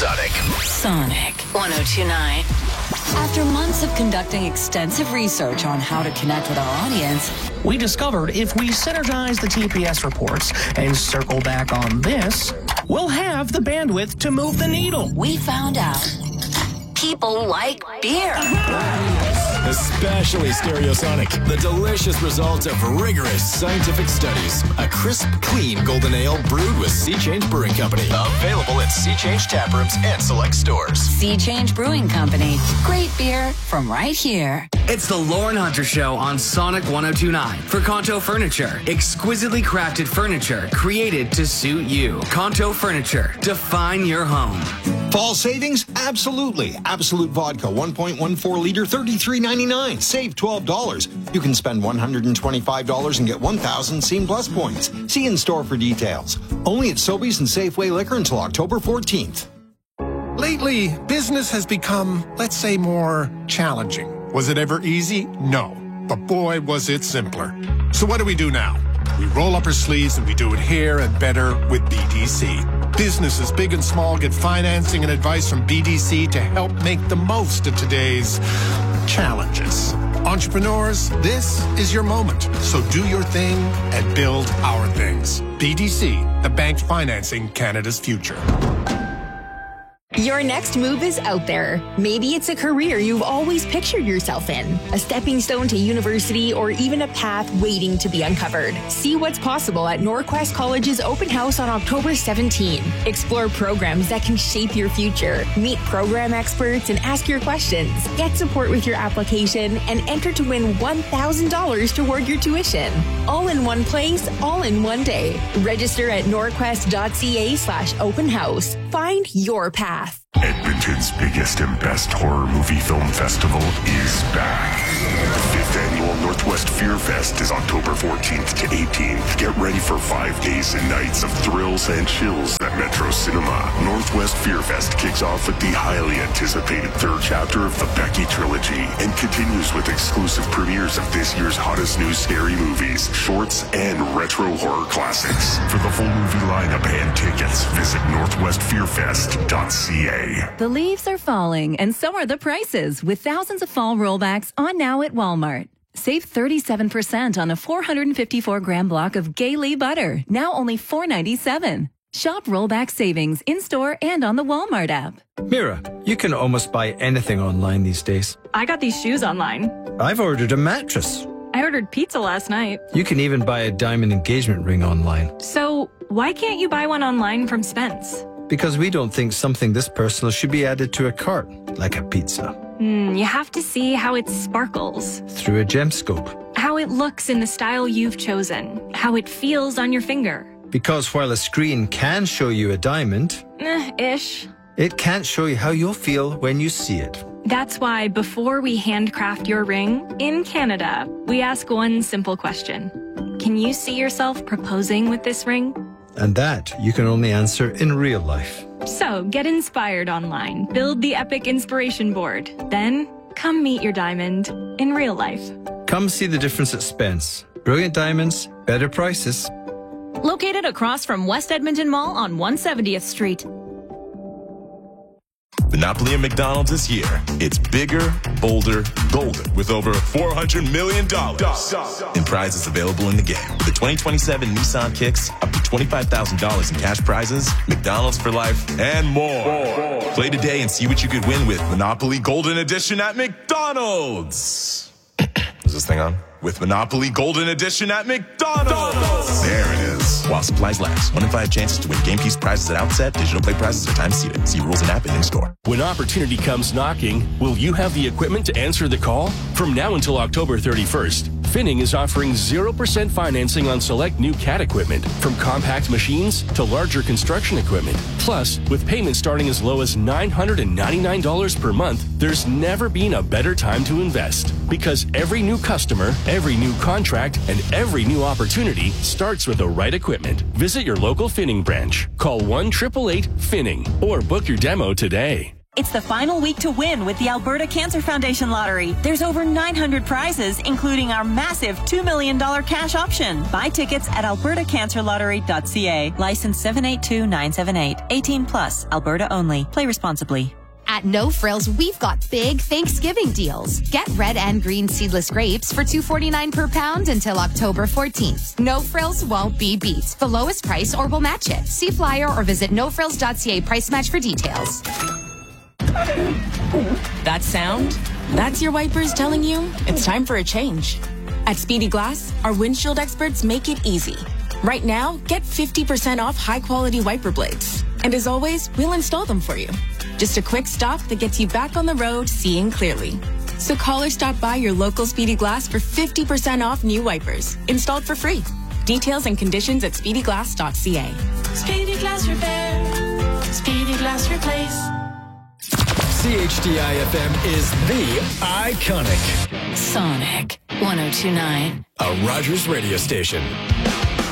Sonic. Sonic 102.9. After months of conducting extensive research on how to connect with our audience, we discovered if we synergize the TPS reports and circle back on this, we'll have the bandwidth to move the needle. We found out people like beer. Especially Stereosonic. The delicious results of rigorous scientific studies. A crisp, clean golden ale brewed with Sea Change Brewing Company. Available at Sea Change taprooms and select stores. Sea Change Brewing Company. Great beer from right here. It's the Lauren Hunter Show on Sonic 102.9 for Kanto Furniture. Exquisitely crafted furniture created to suit you. Kanto Furniture. Define your home. Fall savings? Absolutely. Absolute Vodka, 1.14 liter, $33.99. Save $12. You can spend $125 and get 1,000 Scene Plus points. See in store for details. Only at Sobeys and Safeway Liquor until October 14th. Lately, business has become, let's say, more challenging. Was it ever easy? No. But boy, was it simpler. So what do we do now? We roll up our sleeves and we do it here and better with BDC. Businesses, big and small, get financing and advice from BDC to help make the most of today's challenges. Entrepreneurs, this is your moment. So do your thing and build our things. BDC, the bank financing Canada's future. Your next move is out there. Maybe it's a career you've always pictured yourself in, a stepping stone to university, or even a path waiting to be uncovered. See what's possible at Norquest College's open house on October 17. Explore programs that can shape your future. Meet program experts and ask your questions. Get support with your application and enter to win $1,000 toward your tuition. All in one place, all in one day. Register at norquest.ca/open house. Find your path. Edmonton's biggest and best horror movie film festival is back. The 5th annual Northwest Fear Fest is October 14th to 18th. Get ready for 5 days and nights of thrills and chills at Metro Cinema. Northwest Fear Fest kicks off with the highly anticipated 3rd chapter of the Becky trilogy and continues with exclusive premieres of this year's hottest new scary movies, shorts, and retro horror classics. For the full movie lineup and tickets, visit northwestfearfest.ca. The leaves are falling, and so are the prices, with thousands of fall rollbacks on now at Walmart. Save 37% on a 454-gram block of Gaylee butter, now only $4.97. Shop rollback savings in-store and on the Walmart app. Mira, you can almost buy anything online these days. I got these shoes online. I've ordered a mattress. I ordered pizza last night. You can even buy a diamond engagement ring online. So, why can't you buy one online from Spence? Because we don't think something this personal should be added to a cart, like a pizza. You have to see how it sparkles. Through a gemscope. How it looks in the style you've chosen. How it feels on your finger. Because while a screen can show you a diamond... ish. It can't show you how you'll feel when you see it. That's why before we handcraft your ring, in Canada, we ask one simple question. Can you see yourself proposing with this ring? And that you can only answer in real life. So get inspired online. Build the epic inspiration board. Then come meet your diamond in real life. Come see the difference at Spence. Brilliant diamonds, better prices. Located across from West Edmonton Mall on 170th Street. Monopoly and McDonald's this year. It's bigger, bolder, golden, with over $400 million in prizes available in the game. With the 2027 Nissan Kicks, up to $25,000 in cash prizes, McDonald's for life, and more. Play today and see what you could win with Monopoly Golden Edition at McDonald's. Is this thing on? With Monopoly Golden Edition at McDonald's. There it is. While supplies last. 1 in 5 chances to win game piece prizes at outset. Digital play prizes are time seated. See rules and app and in store. When opportunity comes knocking, will you have the equipment to answer the call? From now until October 31st, Finning is offering 0% financing on select new CAT equipment, from compact machines to larger construction equipment. Plus, with payments starting as low as $999 per month, there's never been a better time to invest. Because every new customer, every new contract, and every new opportunity starts with the right equipment. Visit your local Finning branch. Call 1-888-FINNING or book your demo today. It's the final week to win with the Alberta Cancer Foundation Lottery. There's over 900 prizes, including our massive $2 million cash option. Buy tickets at albertacancerlottery.ca. License 782978. 18 plus. Alberta only. Play responsibly. At No Frills, we've got big Thanksgiving deals. Get red and green seedless grapes for $2.49 per pound until October 14th. No Frills won't be beat. The lowest price or we'll match it. See flyer or visit nofrills.ca price match for details. That sound? That's your wipers telling you it's time for a change. At Speedy Glass, our windshield experts make it easy. Right now, get 50% off high-quality wiper blades. And as always, we'll install them for you. Just a quick stop that gets you back on the road seeing clearly. So call or stop by your local Speedy Glass for 50% off new wipers, installed for free. Details and conditions at speedyglass.ca. Speedy Glass Repair. Speedy Glass Replace. CHDI-FM is the iconic Sonic 102.9, a Rogers radio station.